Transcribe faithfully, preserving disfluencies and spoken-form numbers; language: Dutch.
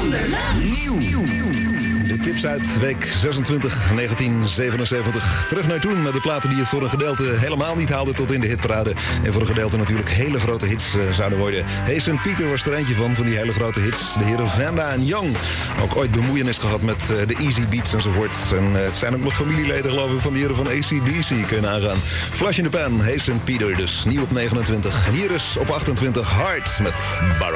Nieuw. De tips uit week zesentwintig, negentien zevenenzeventig. Terug naar toen met de platen die het voor een gedeelte helemaal niet haalden tot in de hitparade. En voor een gedeelte natuurlijk hele grote hits uh, zouden worden. Hey Saint Peter was er eentje van, van die hele grote hits. De heren Vanda en Young. Ook ooit bemoeienis gehad met uh, de Easy Beats enzovoort. En uh, het zijn ook nog familieleden geloof ik van de heren van A C D C. Kun je nagaan. Flash in the Pan, Hey Saint Peter dus. Nieuw op negenentwintig. En hier is op achtentwintig Hard met Barra.